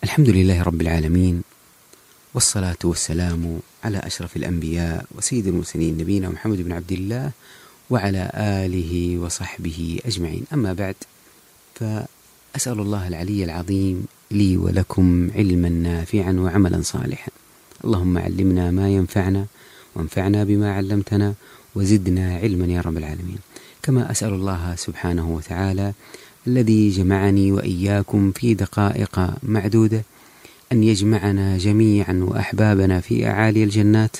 الحمد لله رب العالمين، والصلاة والسلام على أشرف الأنبياء وسيد المرسلين نبينا محمد بن عبد الله وعلى آله وصحبه أجمعين. أما بعد، فأسأل الله العلي العظيم لي ولكم علما نافعا وعملا صالحا. اللهم علمنا ما ينفعنا وانفعنا بما علمتنا وزدنا علما يا رب العالمين. كما أسأل الله سبحانه وتعالى الذي جمعني وإياكم في دقائق معدودة أن يجمعنا جميعا وأحبابنا في أعالي الجنات،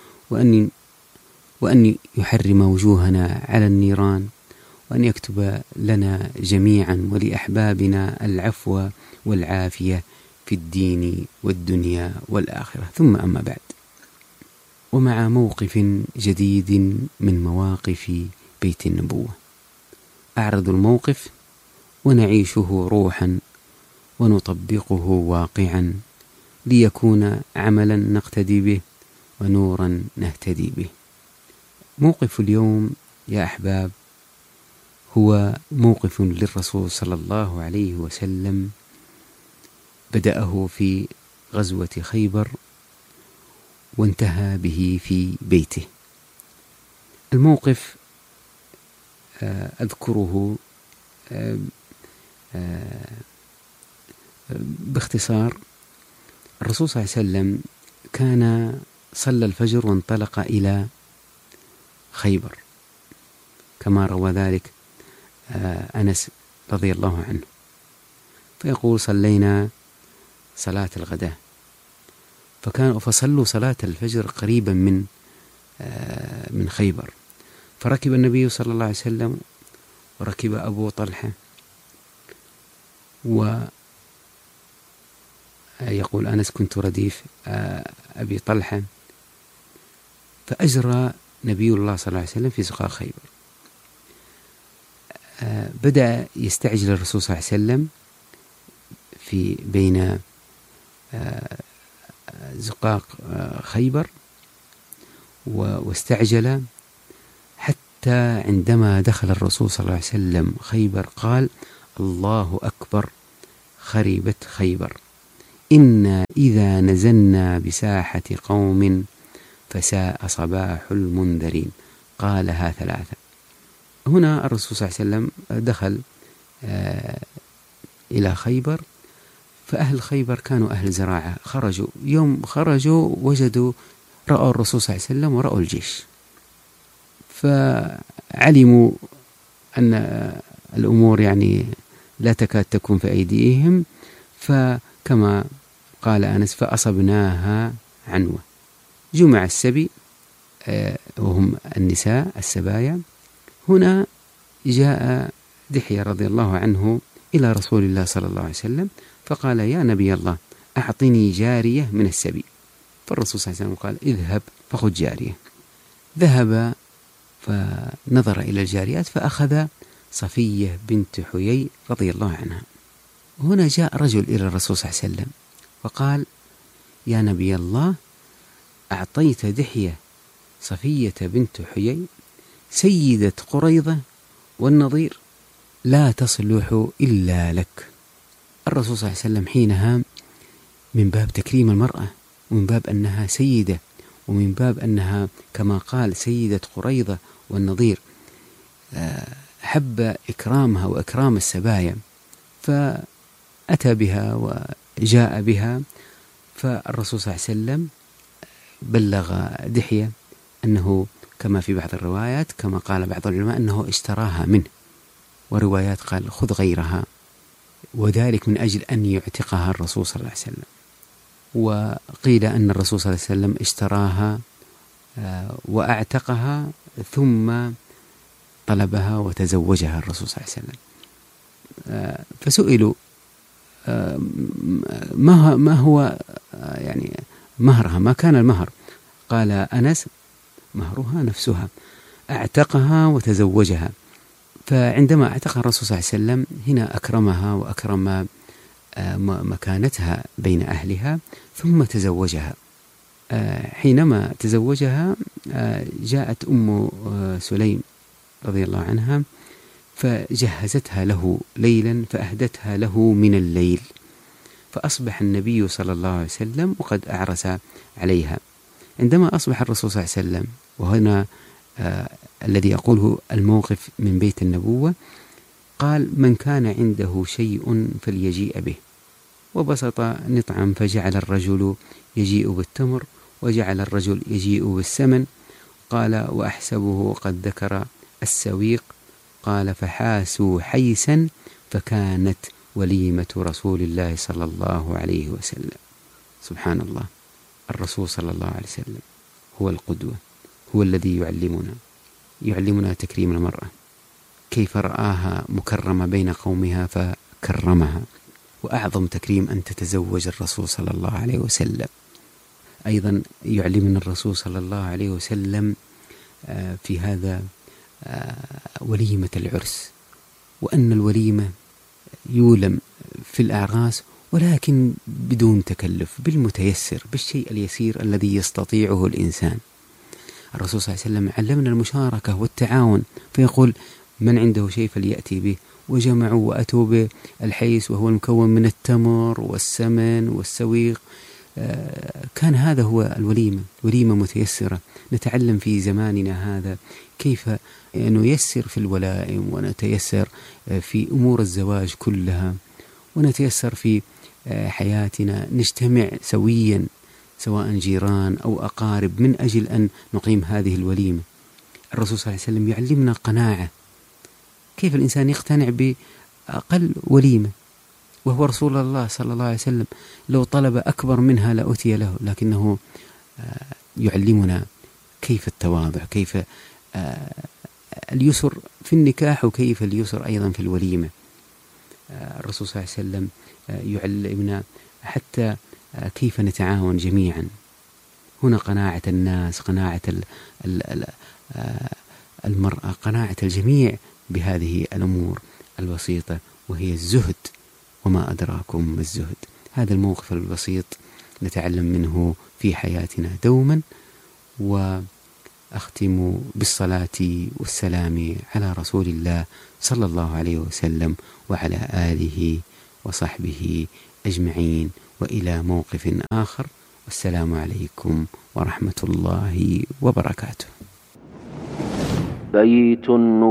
وأن يحرم وجوهنا على النيران، وأن يكتب لنا جميعا ولأحبابنا العفو والعافية في الدين والدنيا والآخرة. ثم أما بعد، ومع موقف جديد من مواقف بيت النبوة، أعرض الموقف ونعيشه روحا ونطبقه واقعا ليكون عملا نقتدي به ونورا نهتدي به. موقف اليوم يا أحباب هو موقف للرسول صلى الله عليه وسلم، بدأه في غزوة خيبر وانتهى به في بيته. الموقف أذكره باختصار. الرسول صلى الله عليه وسلم كان صلى الفجر وانطلق إلى خيبر، كما روى ذلك أنس رضي الله عنه، فيقول: صلينا صلاة الغداء، فصلوا صلاة الفجر قريبا من خيبر، فركب النبي صلى الله عليه وسلم وركب أبو طلحة، ويقول أنس: كنت رديف أبي طلحة، فأجرى نبي الله صلى الله عليه وسلم في سقاء خيبر. بدأ يستعجل الرسول صلى الله عليه وسلم في بين زقاق خيبر، واستعجل حتى عندما دخل الرسول صلى الله عليه وسلم خيبر قال: الله أكبر، خربت خيبر، إنا إذا نزلنا بساحة قوم فساء صباح المنذرين. قالها 3. هنا الرسول صلى الله عليه وسلم دخل إلى خيبر، فأهل خيبر كانوا أهل زراعة، يوم خرجوا وجدوا، رأوا الرسول صلى الله عليه وسلم ورأوا الجيش، فعلموا أن الأمور يعني لا تكاد تكون في أيديهم، فكما قال أنس: فأصبناها عنوة. جمع السبي وهم النساء السبايا. هنا جاء دحية رضي الله عنه إلى رسول الله صلى الله عليه وسلم فقال: يا نبي الله، أعطني جارية من السبي. فالرسول صلى الله عليه وسلم قال: اذهب فخذ جارية. ذهب فنظر إلى الجاريات فأخذ صفية بنت حيي رضي الله عنها. هنا جاء رجل إلى الرسول صلى الله عليه وسلم فقال: يا نبي الله، أعطيت دحية صفية بنت حيي سيدة قريظة والنضير، لا تصلح إلا لك. الرسول صلى الله عليه وسلم حينها من باب تكريم المرأة، ومن باب أنها سيدة، ومن باب أنها كما قال سيدة قريظة والنضير، حب إكرامها وإكرام السبايا، فأتى بها وجاء بها. فالرسول صلى الله عليه وسلم بلغ دحية أنه كما في بعض الروايات، كما قال بعض العلماء، أنه اشتراها منه، وروايات قال خذ غيرها، وذلك من أجل أن يعتقها الرسول صلى الله عليه وسلم. وقيل أن الرسول صلى الله عليه وسلم اشتراها وأعتقها ثم طلبها وتزوجها الرسول صلى الله عليه وسلم. فسئلوا ما هو يعني مهرها، ما كان المهر؟ قال أنس: مهرها نفسها، أعتقها وتزوجها. فعندما اعتقها الرسول صلى الله عليه وسلم هنا أكرمها وأكرم مكانتها بين أهلها، ثم تزوجها. حينما تزوجها جاءت أم سليم رضي الله عنها فجهزتها له ليلا، فأهدتها له من الليل، فأصبح النبي صلى الله عليه وسلم وقد أعرس عليها. عندما أصبح الرسول صلى الله عليه وسلم، وهنا الذي أقوله الموقف من بيت النبوة، قال: من كان عنده شيء فليجيء به، وبسط نطعا، فجعل الرجل يجيء بالتمر، وجعل الرجل يجيء بالسمن. قال: وأحسبه قد ذكر السويق. قال: فحاسوا حيسا، فكانت وليمة رسول الله صلى الله عليه وسلم. سبحان الله، الرسول صلى الله عليه وسلم هو القدوة، هو الذي يعلمنا تكريم المرأة، كيف رآها مكرمة بين قومها فكرمها. وأعظم تكريم أن تتزوج الرسول صلى الله عليه وسلم. أيضا يعلمنا الرسول صلى الله عليه وسلم في هذا وليمة العرس، وأن الوليمة يولم في الأعراس، ولكن بدون تكلف، بالمتيسر، بالشيء اليسير الذي يستطيعه الإنسان. الرسول صلى الله عليه وسلم علمنا المشاركة والتعاون، فيقول: من عنده شيء فليأتي به. وجمعوا وأتوا بالحيس، وهو المكون من التمر والسمن والسويق. كان هذا هو الوليمة، وليمة متيسرة. نتعلم في زماننا هذا كيف نيسر في الولائم، ونتيسر في أمور الزواج كلها، ونتيسر في حياتنا، نجتمع سويا سواء جيران أو أقارب من أجل أن نقيم هذه الوليمة. الرسول صلى الله عليه وسلم يعلمنا قناعة، كيف الإنسان يقتنع بأقل وليمة، وهو رسول الله صلى الله عليه وسلم. لو طلب أكبر منها لأتي له، لكنه يعلمنا كيف التواضع، كيف اليسر في النكاح، وكيف اليسر أيضا في الوليمة. الرسول صلى الله عليه وسلم يعلمنا حتى كيف نتعاون جميعا. هنا قناعة الناس، قناعة المرأة، قناعة الجميع بهذه الأمور البسيطة، وهي الزهد. وما أدراكم ما الزهد. هذا الموقف البسيط نتعلم منه في حياتنا دوما. وأختم بالصلاة والسلام على رسول الله صلى الله عليه وسلم وعلى آله وصحبه أجمعين، وإلى موقف آخر، والسلام عليكم ورحمة الله وبركاته. بيت